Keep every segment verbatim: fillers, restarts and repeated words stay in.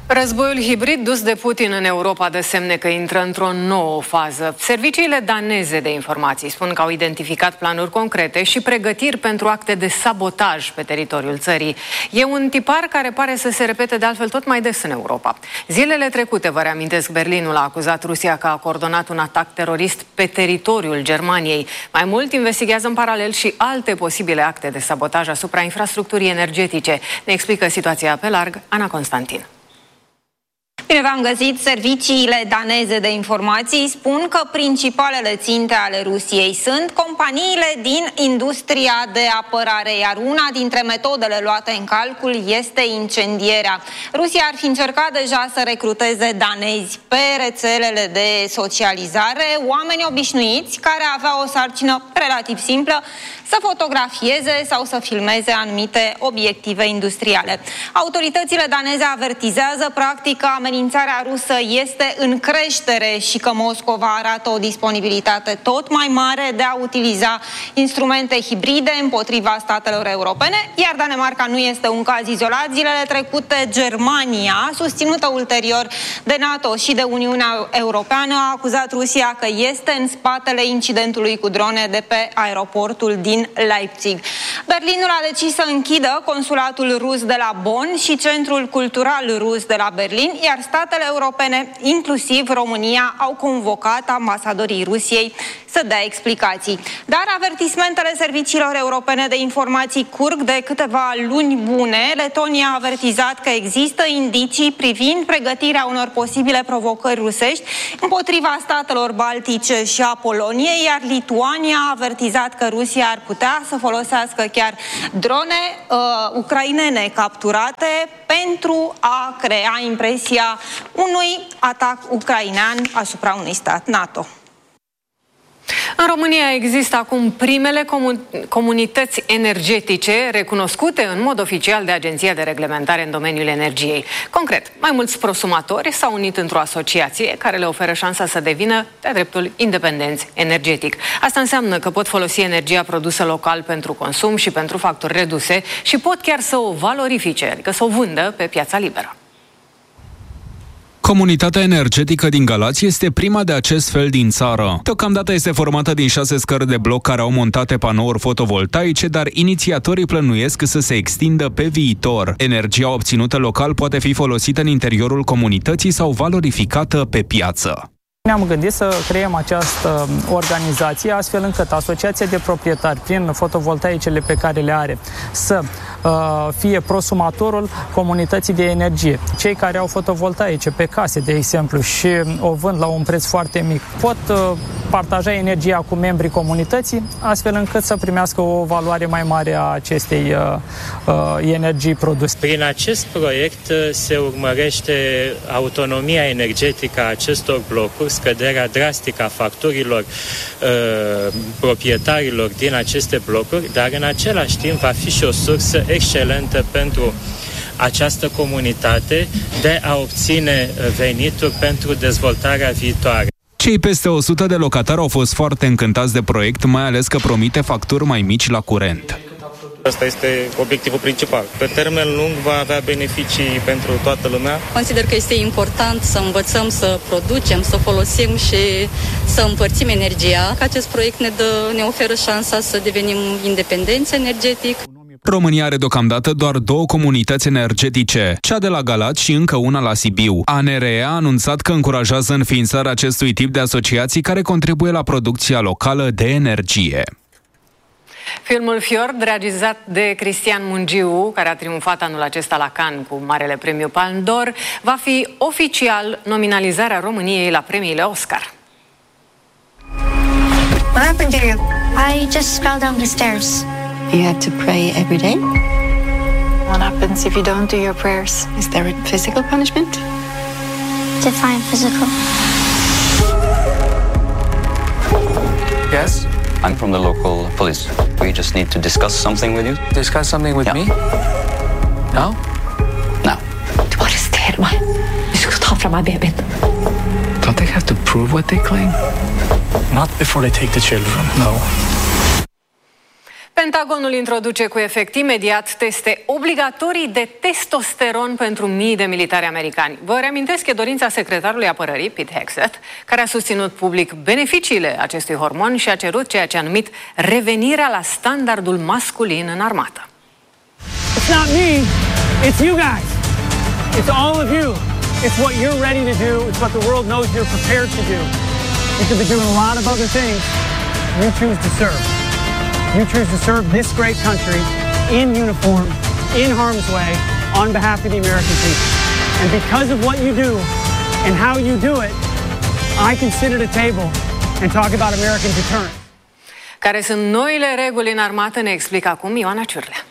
Războiul hibrid dus de Putin în Europa dă semne că intră într-o nouă fază. Serviciile daneze de informații spun că au identificat planuri concrete și pregătiri pentru acte de sabotaj pe teritoriul țării. E un tipar care pare să se repete de altfel tot mai des în Europa. Zilele trecute, vă reamintesc, Berlinul a acuzat Rusia că a coordonat un atac terorist pe teritoriul Germaniei. Mai mult, investigează în paralel și alte posibile acte de sabotaj asupra infrastructurii energetice. Ne explică situația pe larg Ana Constantin. Bine v-am găsit! Serviciile daneze de informații spun că principalele ținte ale Rusiei sunt companiile din industria de apărare, iar una dintre metodele luate în calcul este incendierea. Rusia ar fi încercat deja să recruteze danezi pe rețelele de socializare, oameni obișnuiți care aveau o sarcină relativ simplă, să fotografieze sau să filmeze anumite obiective industriale. Autoritățile daneze avertizează practic că amenințarea rusă este în creștere și că Moscova arată o disponibilitate tot mai mare de a utiliza instrumente hibride împotriva statelor europene, iar Danemarca nu este un caz izolat. Zilele trecute, Germania, susținută ulterior de NATO și de Uniunea Europeană, a acuzat Rusia că este în spatele incidentului cu drone de pe aeroportul din Leipzig. Berlinul a decis să închidă consulatul rus de la Bonn și centrul cultural rus de la Berlin, iar statele europene, inclusiv România, au convocat ambasadorii Rusiei să dea explicații. Dar avertismentele serviciilor europene de informații curg de câteva luni bune. Letonia a avertizat că există indicii privind pregătirea unor posibile provocări rusești împotriva statelor baltice și a Poloniei, iar Lituania a avertizat că Rusia ar putea să folosească chiar drone uh, ucrainene capturate pentru a crea impresia unui atac ucrainean asupra unui stat NATO. În România există acum primele comun comunități energetice recunoscute în mod oficial de Agenția de Reglementare în domeniul energiei. Concret, mai mulți prosumatori s-au unit într-o asociație care le oferă șansa să devină de-a dreptul independenți energetic. Asta înseamnă că pot folosi energia produsă local pentru consum și pentru facturi reduse și pot chiar să o valorifice, adică să o vândă pe piața liberă. Comunitatea energetică din Galați este prima de acest fel din țară. Deocamdată este formată din șase scări de bloc care au montate panouri fotovoltaice, dar inițiatorii plănuiesc să se extindă pe viitor. Energia obținută local poate fi folosită în interiorul comunității sau valorificată pe piață. Ne-am gândit să creăm această organizație astfel încât asociația de proprietari, prin fotovoltaicele pe care le are, să uh, fie prosumatorul comunității de energie. Cei care au fotovoltaice pe case, de exemplu, și o vând la un preț foarte mic, pot uh, partaja energia cu membrii comunității, astfel încât să primească o valoare mai mare a acestei uh, uh, energii produse. Prin acest proiect se urmărește autonomia energetică a acestor blocuri, scăderea drastică a facturilor uh, proprietarilor din aceste blocuri, dar în același timp va fi și o sursă excelentă pentru această comunitate de a obține venituri pentru dezvoltarea viitoare. Cei peste o sută de locatari au fost foarte încântați de proiect, mai ales că promite facturi mai mici la curent. Asta este obiectivul principal. Pe termen lung va avea beneficii pentru toată lumea. Consider că este important să învățăm să producem, să folosim și să împărțim energia. Acest proiect ne, dă, ne oferă șansa să devenim independenți energetic. România are deocamdată doar două comunități energetice, cea de la Galați și încă una la Sibiu. A N R E a anunțat că încurajează înființarea acestui tip de asociații care contribuie la producția locală de energie. Filmul Fjord, regizat de Cristian Mungiu, care a triumfat anul acesta la Cannes cu Marele Premiu Palme d'Or, va fi oficial nominalizarea României la premiile Oscar. What happened to you? I just fell down the stairs. You have to pray every day? What happens if you don't do your prayers? Is there a physical punishment? Define physical. Yes? I'm from the local police. We just need to discuss something with you. Discuss something with yeah. me? Now? Now. Du bare ser meg. Du skal ta fra meg babyen. Don't they have to prove what they claim? Not before they take the children, no. Pentagonul introduce cu efect imediat teste obligatorii de testosteron pentru mii de militari americani. Vă reamintesc că dorința secretarului apărării, Pete Hegseth, care a susținut public beneficiile acestui hormon și a cerut ceea ce a numit revenirea la standardul masculin în armată. It's not me, it's you guys. It's all of you. It's what you're ready to do. It's what the world knows you're prepared to do. You could be doing a lot of other things. You choose to serve. You choose to serve this great country in uniform, in harm's way, on behalf of the American people. And because of what you do and how you do it, I can sit at a table and talk about American deterrence. Care sunt noile reguli în armată, ne explică acum Ioana Ciurlea.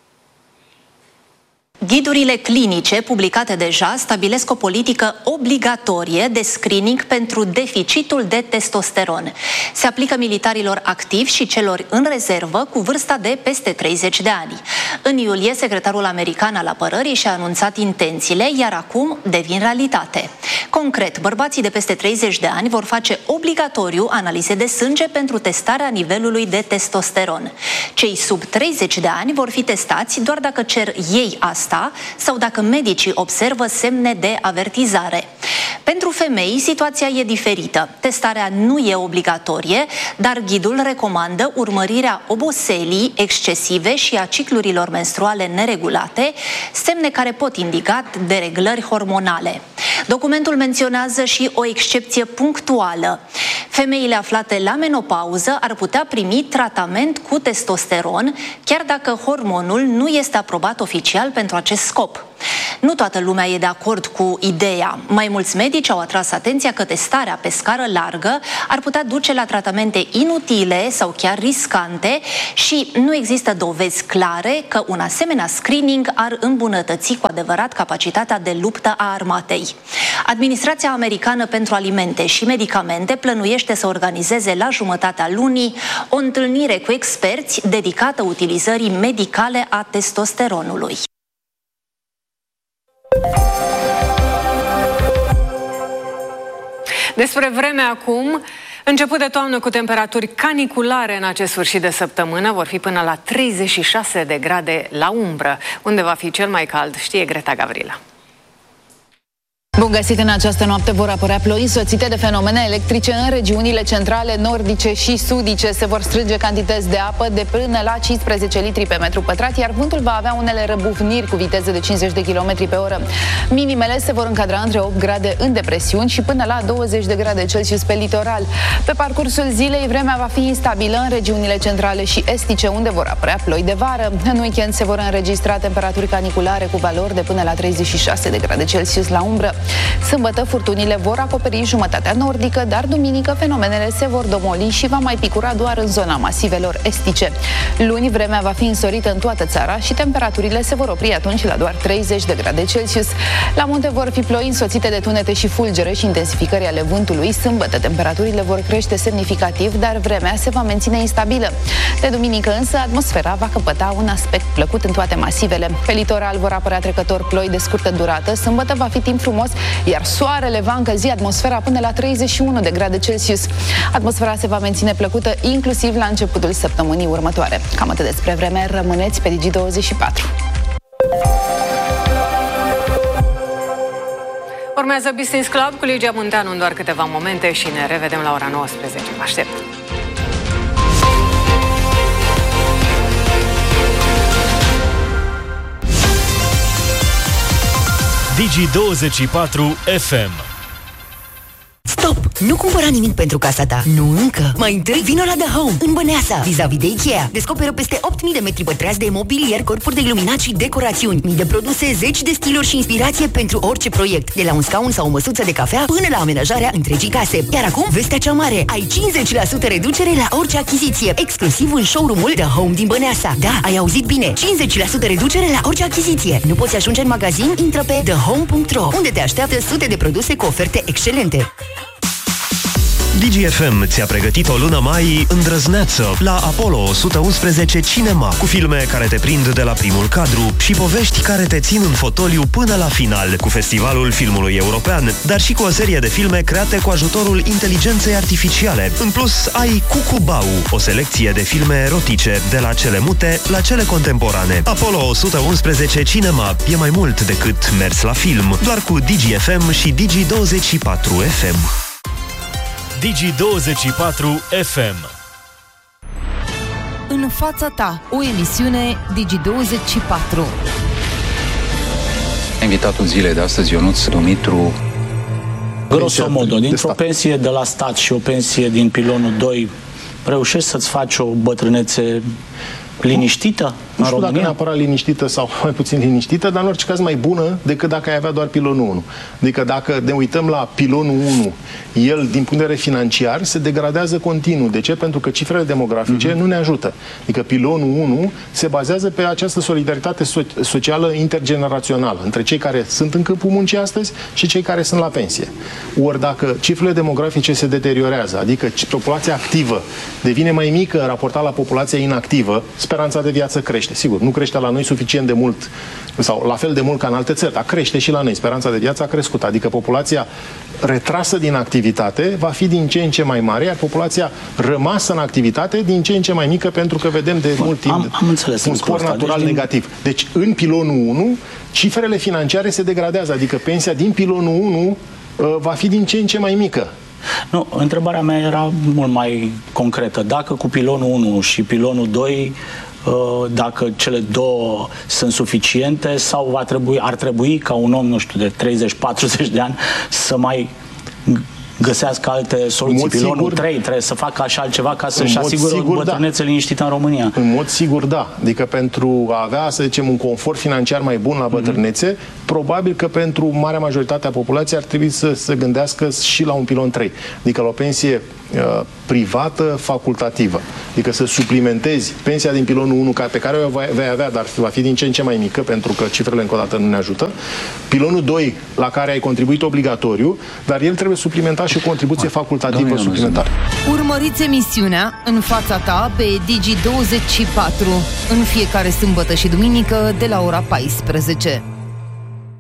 Ghidurile clinice publicate deja stabilesc o politică obligatorie de screening pentru deficitul de testosteron. Se aplică militarilor activi și celor în rezervă cu vârsta de peste treizeci de ani. În iulie, secretarul american al apărării și-a anunțat intențiile, iar acum devin realitate. Concret, bărbații de peste treizeci de ani vor face obligatoriu analize de sânge pentru testarea nivelului de testosteron. Cei sub treizeci de ani vor fi testați doar dacă cer ei asta sau dacă medicii observă semne de avertizare. Pentru femei, situația e diferită. Testarea nu e obligatorie, dar ghidul recomandă urmărirea oboselii excesive și a ciclurilor menstruale neregulate, semne care pot indica dereglări hormonale. Documentul menționează și o excepție punctuală. Femeile aflate la menopauză ar putea primi tratament cu testosteron, chiar dacă hormonul nu este aprobat oficial pentru acest scop. Nu toată lumea e de acord cu ideea. Mai mulți medici au atras atenția că testarea pe scară largă ar putea duce la tratamente inutile sau chiar riscante și nu există dovezi clare că un asemenea screening ar îmbunătăți cu adevărat capacitatea de luptă a armatei. Administrația Americană pentru Alimente și Medicamente plănuiește să organizeze la jumătatea lunii o întâlnire cu experți dedicată utilizării medicale a testosteronului. Despre vreme acum, început de toamnă cu temperaturi caniculare în acest sfârșit de săptămână, vor fi până la treizeci și șase de grade la umbră. Unde va fi cel mai cald, știe Greta Gavrila. Bun găsit! În această noapte vor apărea ploi însoțite de fenomene electrice în regiunile centrale, nordice și sudice. Se vor strânge cantități de apă de până la cincisprezece litri pe metru pătrat, iar vântul va avea unele răbufniri cu viteze de cincizeci de kilometri pe oră. Minimele se vor încadra între opt grade în depresiuni și până la douăzeci de grade Celsius pe litoral. Pe parcursul zilei, vremea va fi instabilă în regiunile centrale și estice, unde vor apărea ploi de vară. În weekend se vor înregistra temperaturi caniculare cu valori de până la treizeci și șase de grade Celsius la umbră. Sâmbătă, furtunile vor acoperi jumătatea nordică, dar duminică fenomenele se vor domoli și va mai picura doar în zona masivelor estice. Luni, vremea va fi însorită în toată țara și temperaturile se vor opri atunci la doar treizeci de grade Celsius. La munte vor fi ploi însoțite de tunete și fulgere și intensificări ale vântului. Sâmbătă, temperaturile vor crește semnificativ, dar vremea se va menține instabilă. De duminică însă, atmosfera va căpăta un aspect plăcut în toate masivele. Pe litoral vor apărea trecător ploi de scurtă durată. Sâmbătă va fi timp frumos, iar soarele va încălzi atmosfera până la treizeci și unu de grade Celsius. Atmosfera se va menține plăcută inclusiv la începutul săptămânii următoare. Cam atât despre vreme, rămâneți pe Digi douăzeci și patru. Urmează Business Club cu Ligia Munteanu în doar câteva momente și ne revedem la ora nouăsprezece. Vă aștept! Digi douăzeci și patru F M. Stop! Nu cumpăra nimic pentru casa ta. Nu încă. Mai întâi vino la The Home, în Băneasa, vis-a-vis de Ikea. Descoperă peste opt mii de metri pătrați de mobilier, corpuri de iluminat și decorațiuni. Mii de produse, zeci de stiluri și inspirație pentru orice proiect. De la un scaun sau o măsuță de cafea până la amenajarea întregii case. Iar acum, vestea cea mare. Ai cincizeci la sută reducere la orice achiziție. Exclusiv în showroom-ul The Home din Băneasa. Da, ai auzit bine. cincizeci la sută reducere la orice achiziție. Nu poți ajunge în magazin? Intră pe the home punct ro, unde te așteaptă sute de produse cu oferte excelente. Digi F M ți-a pregătit o lună mai îndrăzneață la Apollo o sută unsprezece Cinema, cu filme care te prind de la primul cadru și povești care te țin în fotoliu până la final, cu Festivalul Filmului European, dar și cu o serie de filme create cu ajutorul inteligenței artificiale. În plus, ai Cucubau, o selecție de filme erotice, de la cele mute la cele contemporane. Apollo o sută unsprezece Cinema e mai mult decât mers la film, doar cu Digi F M și Digi douăzeci și patru F M. Digi douăzeci și patru F M. În fața ta, o emisiune Digi douăzeci și patru. Invitatul zilei de astăzi, Ionuț Dumitru. Grosomodo, dintr-o pensie de la stat și o pensie din pilonul doi, reușești să-ți faci o bătrânețe liniștită? Nu știu dacă neapărat liniștită sau mai puțin liniștită, dar în orice caz mai bună decât dacă ai avea doar pilonul unu. Adică dacă ne uităm la pilonul unu, el, din punct de vedere financiar, se degradează continuu. De ce? Pentru că cifrele demografice mm-hmm. nu ne ajută. Adică pilonul unu se bazează pe această solidaritate so- socială intergenerațională între cei care sunt în câmpul muncii astăzi și cei care sunt la pensie. Ori dacă cifrele demografice se deteriorează, adică populația activă devine mai mică raportat la populația inactivă, speranța de viață crește. Sigur, nu crește la noi suficient de mult sau la fel de mult ca în alte țări, dar crește și la noi. Speranța de viață a crescut, adică populația retrasă din activitate va fi din ce în ce mai mare, iar populația rămasă în activitate din ce în ce mai mică, pentru că vedem de Bun, mult timp am, am înțeles un spor natural deci negativ. Deci, în pilonul unu, cifrele financiare se degradează, adică pensia din pilonul unu uh, va fi din ce în ce mai mică. Nu, întrebarea mea era mult mai concretă. Dacă cu pilonul unu și pilonul doi, dacă cele două sunt suficiente sau va trebui, ar trebui ca un om, nu știu, de treizeci patruzeci de ani să mai găsească alte soluții. Pilonul sigur, trei trebuie să facă așa altceva ca să-și asigure o bătrânețe da. liniștită în România. În mod sigur, da. Adică pentru a avea, să zicem, un confort financiar mai bun la bătrânețe, mm-hmm. probabil că pentru marea majoritate a populației ar trebui să se gândească și la un pilon trei. Adică la o pensie uh, privată facultativă. Adică să suplimentezi pensia din pilonul unu pe care o vei avea, dar va fi din ce în ce mai mică, pentru că cifrele încă o dată nu ne ajută. Pilonul doi, la care ai contribuit obligatoriu, dar el trebuie suplimentat și o contribuție facultativă suplimentară. Urmăriți emisiunea În fața ta pe Digi douăzeci și patru în fiecare sâmbătă și duminică de la ora paisprezece.